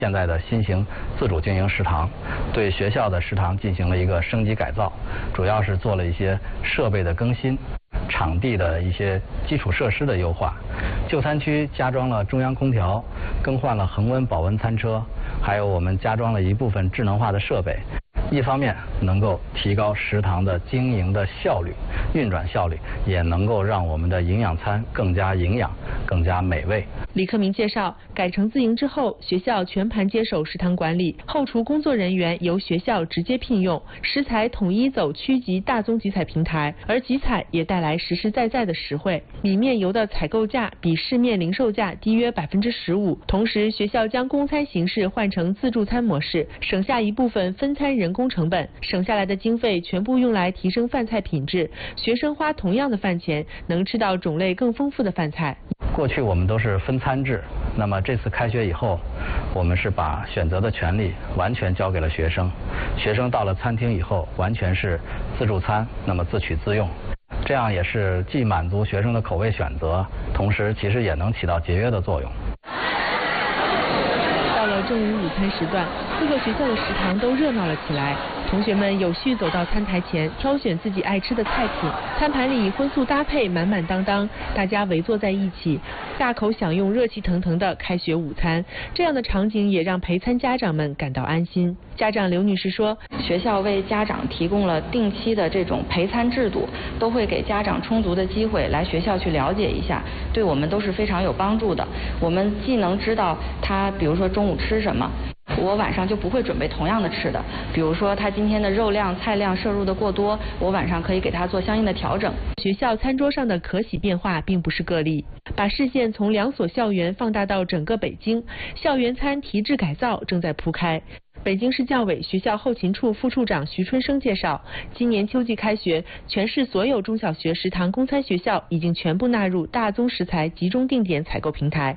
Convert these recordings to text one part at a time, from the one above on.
现在的新型自主经营食堂，对学校的食堂进行了一个升级改造，主要是做了一些设备的更新，场地的一些基础设施的优化。就餐区加装了中央空调，更换了恒温保温餐车，还有我们加装了一部分智能化的设备。一方面能够提高食堂的经营的效率、运转效率，也能够让我们的营养餐更加营养、更加美味。 李克明介绍，改成自营之后，学校全盘接手食堂管理，后厨工作人员由学校直接聘用，食材统一走区级大宗集采平台，而集采也带来实实在在的实惠。米面油的采购价比市面零售价低约15%，同时学校将供餐形式换成自助餐模式，省下一部分分餐人工成本，省下来的经费全部用来提升饭菜品质，学生花同样的饭钱能吃到种类更丰富的饭菜。 过去我们都是分餐制，那么这次开学以后，我们是把选择的权利完全交给了学生，学生到了餐厅以后完全是自助餐，那么自取自用，这样也是既满足学生的口味选择，同时其实也能起到节约的作用。 到了中午午餐时段，各个学校的食堂都热闹了起来。同学们有序走到餐台前，挑选自己爱吃的菜品，餐盘里荤素搭配满满当当，大家围坐在一起，大口享用热气腾腾的开学午餐。这样的场景也让陪餐家长们感到安心。家长刘女士说， 学校为家长提供了定期的这种陪餐制度，都会给家长充足的机会来学校去了解一下，对我们都是非常有帮助的。我们既能知道他比如说中午吃什么，我晚上就不会准备同样的吃的，比如说他今天的肉量、菜量摄入的过多，我晚上可以给他做相应的调整。 学校餐桌上的可喜变化并不是个例，把视线从2所校园放大到整个北京，校园餐提质改造正在铺开。北京市教委学校后勤处副处长徐春生介绍，今年秋季开学，全市所有中小学食堂供餐学校已经全部纳入大宗食材集中定点采购平台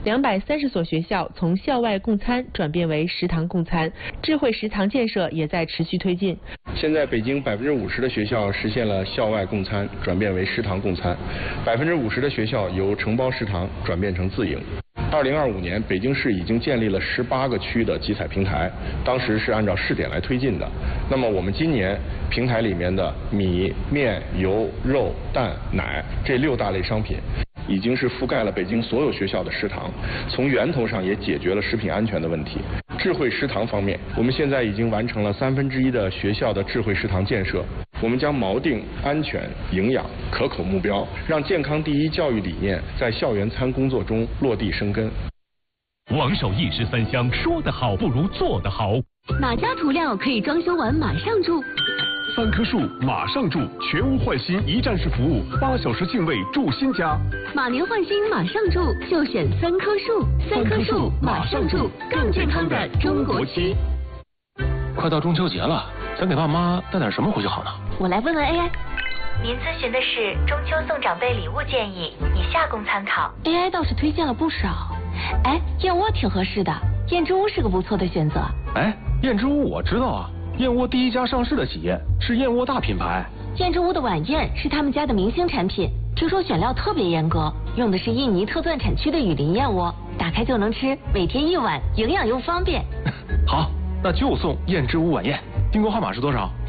，230所学校从校外供餐转变为食堂供餐，智慧食堂建设也在持续推进。 现在北京50%的学校实现了校外供餐转变为食堂供餐，50%的学校由承包食堂转变成自营。2025年，北京市已经建立了18个区的集采平台，当时是按照试点来推进的。那么我们今年平台里面的米、面、油、肉、蛋、奶这6大类商品，已经是覆盖了北京所有学校的食堂，从源头上也解决了食品安全的问题。智慧食堂方面，我们现在已经完成了1/3的学校的智慧食堂建设。我们将锚定安全、营养、可口目标，让健康第一教育理念在校园餐工作中落地生根。 王守义是3香，说得好不如做得好。 哪家涂料可以装修完马上住 ？3棵树马上住，全屋换新一站式服务，8小时净位住新家。 马年换新马上住，就选3棵树。3棵树马上住，更健康的中国区。 快到中秋节了，咱给爸妈带点什么回去好呢？ 我来问问 AI。 您咨询的是中秋送长辈礼物建议，以下供参考。 AI 倒是推荐了不少。哎，燕窝挺合适的，燕之屋是个不错的选择。 哎，燕之屋我知道啊，燕窝第1家上市的企业，是燕窝大品牌。 燕之屋的晚宴是他们家的明星产品，听说选料特别严格，用的是印尼特钻产区的雨林燕窝，打开就能吃，每天1碗，营养又方便。 好，那就送燕之屋晚宴。订购号码是多少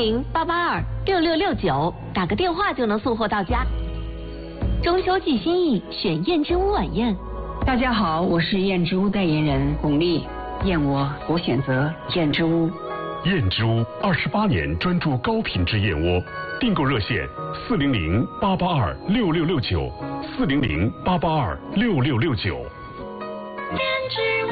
？400-882-6669，打个电话就能送货到家。中秋寄心意，选燕之屋晚宴。 大家好，我是燕之屋代言人巩俐。燕窝我选择燕之屋。 燕之屋28年专注高品质燕窝，订购热线400-882-6669，400-882-6669。 燕之屋。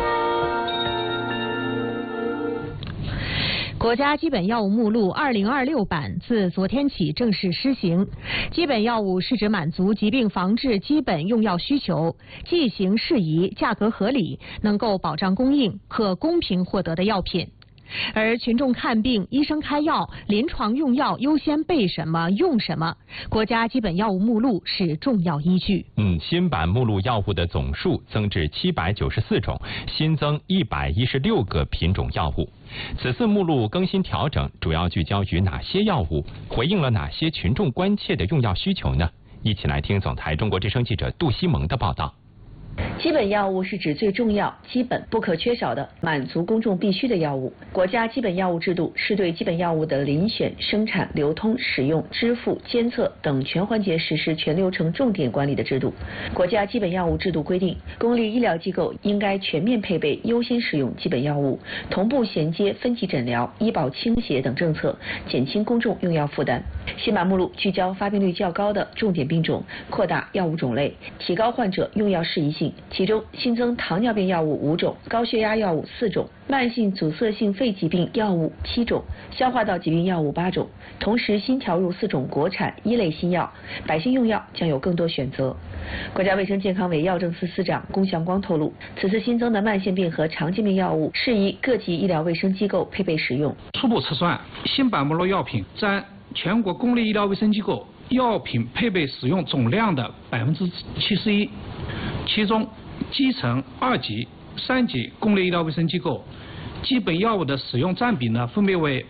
国家基本药物目录2026版自昨天起正式施行。基本药物是指满足疾病防治基本用药需求，剂型适宜、价格合理，能够保障供应、可公平获得的药品。而群众看病，医生开药，临床用药优先备什么用什么，国家基本药物目录是重要依据。 新版目录药物的总数增至794种，新增116个品种药物。此次目录更新调整主要聚焦于哪些药物，回应了哪些群众关切的用药需求呢？一起来听总台中国之声记者杜西蒙的报道。 基本药物是指最重要、基本不可缺少的满足公众必需的药物。国家基本药物制度是对基本药物的遴选、生产、流通、使用、支付、监测等全环节实施全流程重点管理的制度。国家基本药物制度规定，公立医疗机构应该全面配备优先使用基本药物，同步衔接分级诊疗、医保倾斜等政策，减轻公众用药负担。新版目录聚焦发病率较高的重点病种，扩大药物种类，提高患者用药适宜性。其中新增糖尿病药物5种，高血压药物4种，慢性阻塞性肺疾病药物7种，消化道疾病药物8种。同时新调入4种国产一类新药，百姓用药将有更多选择。国家卫生健康委药政司司长龚祥光透露，此次新增的慢性病和常见病药物适宜各级医疗卫生机构配备使用。 初步测算，新版目录药品占全国公立医疗卫生机构药品配备使用总量的71%，其中基层2级、3级公立医疗卫生机构基本药物的使用占比呢，分别为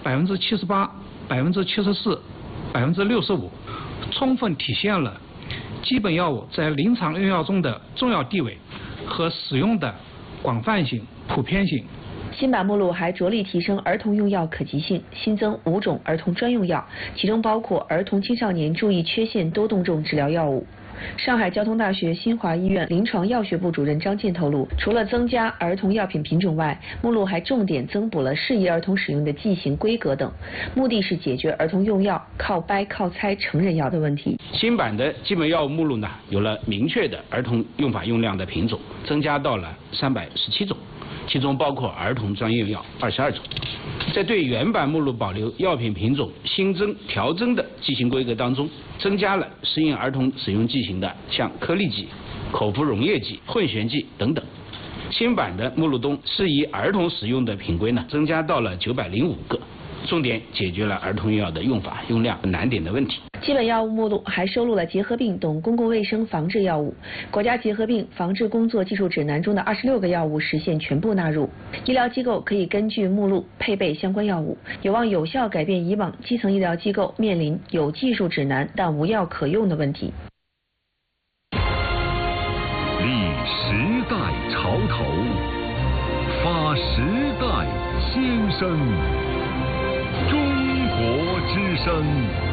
78%、74%、65%，充分体现了基本药物在临床用药中的重要地位和使用的广泛性、普遍性。 新版目录还着力提升儿童用药可及性，新增5种儿童专用药，其中包括儿童青少年注意缺陷多动症治疗药物。上海交通大学新华医院临床药学部主任张健透露，除了增加儿童药品品种外，目录还重点增补了适宜儿童使用的剂型规格等，目的是解决儿童用药靠掰靠猜成人药的问题。 新版的基本药物目录呢，有了明确的儿童用法用量的品种，增加到了317种，其中包括儿童专用药22种。在对原版目录保留药品品种新增调增的剂型规格当中，增加了适应儿童使用剂型的像颗粒剂、口服溶液剂、混悬剂等等。新版的目录中适宜儿童使用的品规呢，增加到了905个，重点解决了儿童用药的用法用量难点的问题。 基本药物目录还收录了结核病等公共卫生防治药物。国家结核病防治工作技术指南中的26个药物实现全部纳入，医疗机构可以根据目录配备相关药物，有望有效改变以往基层医疗机构面临有技术指南但无药可用的问题。 立时代潮头，发时代先声，中国之声。